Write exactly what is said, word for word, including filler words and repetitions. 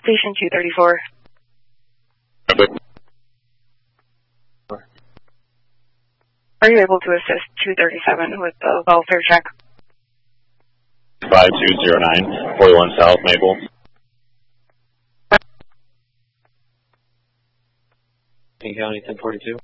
Station two thirty-four. Are you able to assist two thirty-seven with the welfare check? five two zero nine, forty-one South Maple. King County ten forty-two.